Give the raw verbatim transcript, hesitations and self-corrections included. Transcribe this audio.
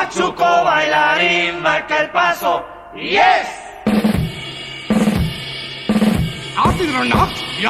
Pachuco bailarín marca el paso y es... Out or not?